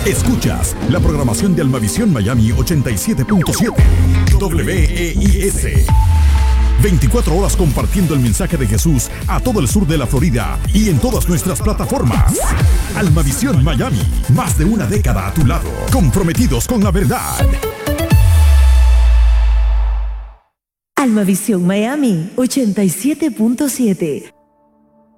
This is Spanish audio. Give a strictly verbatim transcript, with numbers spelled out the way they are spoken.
Escuchas la programación de Almavisión Miami ochenta y siete punto siete W E I S. veinticuatro horas compartiendo el mensaje de Jesús a todo el sur de la Florida y en todas nuestras plataformas. Almavisión Miami, más de una década a tu lado, comprometidos con la verdad. Almavisión Miami ochenta y siete punto siete.